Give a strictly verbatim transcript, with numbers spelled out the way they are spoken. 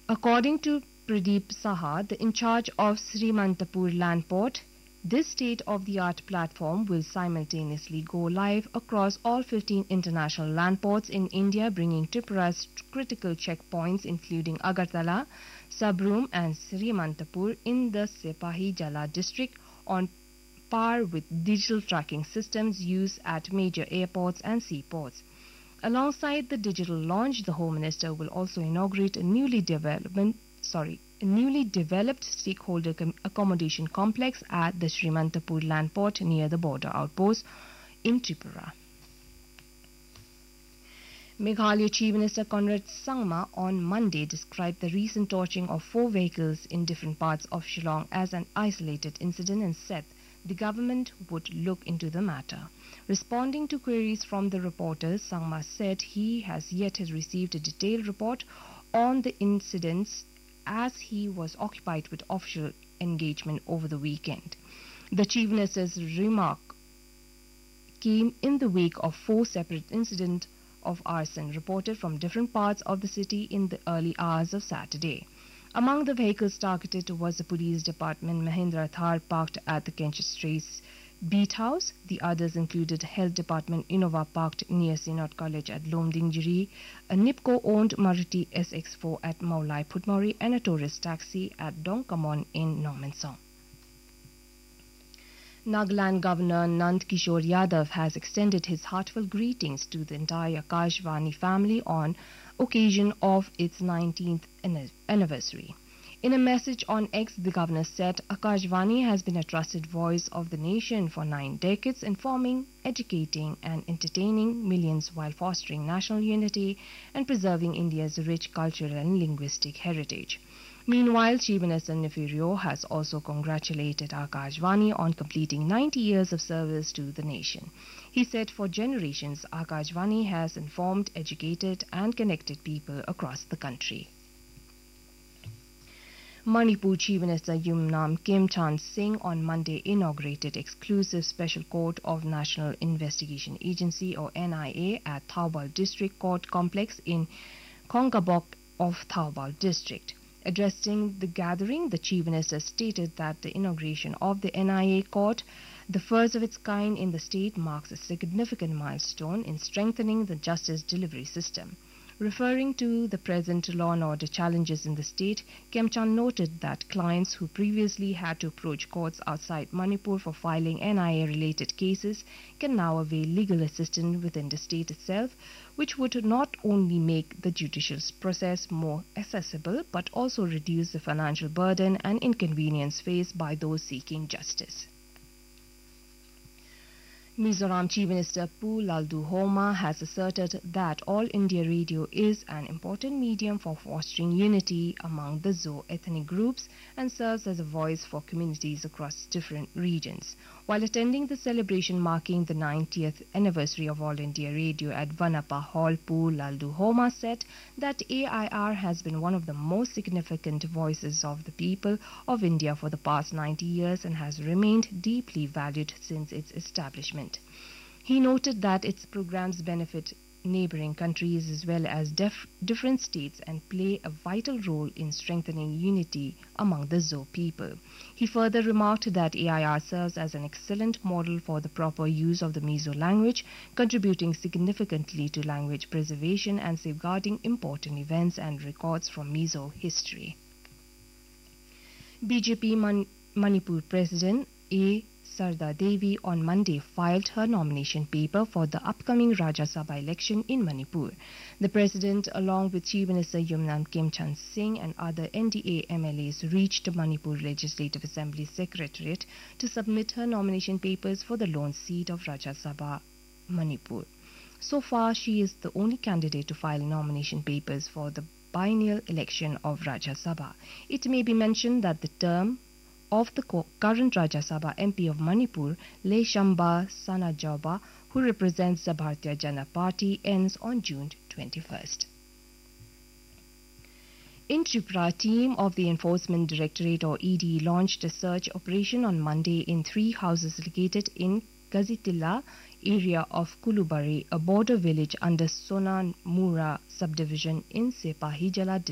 According to Pradeep Saha, the in charge of Srimantapur Land Port, this state-of-the-art platform will simultaneously go live across all fifteen international land ports in India, bringing Tripura's critical checkpoints including Agartala, Sabroom and Srimantapur in the Sepahi Jala district on par with digital tracking systems used at major airports and seaports. Alongside the digital launch, the Home Minister will also inaugurate a newly development, sorry, a newly developed stakeholder com- accommodation complex at the Srimantapur land port near the border outpost in Tripura. Meghalaya Chief Minister Conrad Sangma on Monday described the recent torching of four vehicles in different parts of Shillong as an isolated incident and said the government would look into the matter. Responding to queries from the reporters, Sangma said he has yet received a detailed report on the incidents as he was occupied with official engagement over the weekend. The Chief Minister's remark came in the wake of four separate incidents of arson reported from different parts of the city in the early hours of Saturday. Among the vehicles targeted was the police department Mahindra Thar parked at the Kenchit Straits Beat House. The others included Health Department Innova parked near Synod College at Lomdingjiri, a NIPCO-owned Maruti S X four at Maulai Putmori, and a tourist taxi at Dongkamon in Normansong. Nagaland Governor Nand Kishore Yadav has extended his heartfelt greetings to the entire Akashvani family on occasion of its nineteenth anniversary. In a message on X, the governor said Akashvani has been a trusted voice of the nation for nine decades, informing, educating and entertaining millions while fostering national unity and preserving India's rich cultural and linguistic heritage. Meanwhile, Chief Minister Nefirio has also congratulated Akashvani on completing ninety years of service to the nation. He said for generations, Akashvani has informed, educated and connected people across the country. Manipur Chief Minister Yumnam Kimchan Singh on Monday inaugurated exclusive Special Court of National Investigation Agency or N I A at Thoubal District Court Complex in Kongabok of Thoubal District. Addressing the gathering, the Chief Minister stated that the inauguration of the N I A court, the first of its kind in the state, marks a significant milestone in strengthening the justice delivery system. Referring to the present law and order challenges in the state, Kemchan noted that clients who previously had to approach courts outside Manipur for filing N I A-related cases can now avail legal assistance within the state itself, which would not only make the judicial process more accessible but also reduce the financial burden and inconvenience faced by those seeking justice. Mizoram Chief Minister Pu Lalduhoma has asserted that All India Radio is an important medium for fostering unity among the Zo ethnic groups and serves as a voice for communities across different regions. While attending the celebration marking the ninetieth anniversary of All India Radio at Vanapa Hall, Pu Lalduhoma said that A I R has been one of the most significant voices of the people of India for the past ninety years and has remained deeply valued since its establishment. He noted that its programs benefit neighboring countries as well as def- different states and play a vital role in strengthening unity among the Zo people. He further remarked that A I R serves as an excellent model for the proper use of the Mizo language, contributing significantly to language preservation and safeguarding important events and records from Mizo history. B J P Man- Manipur President A. Sarda Devi on Monday filed her nomination paper for the upcoming Rajya Sabha election in Manipur. The President, along with Chief Minister Yumnam Kimchan Singh and other N D A M L As, reached Manipur Legislative Assembly Secretariat to submit her nomination papers for the lone seat of Rajya Sabha, Manipur. So far, she is the only candidate to file nomination papers for the biennial election of Rajya Sabha. It may be mentioned that the term of the current Rajya Sabha M P of Manipur, Le Shamba Sanajauba, who represents the Bharatiya Janata Party, ends on June twenty-first. In Tripura, team of the Enforcement Directorate or E D launched a search operation on Monday in three houses located in Gazitilla area of Kulubari, a border village under Sonamura subdivision in Sepahi Jala district.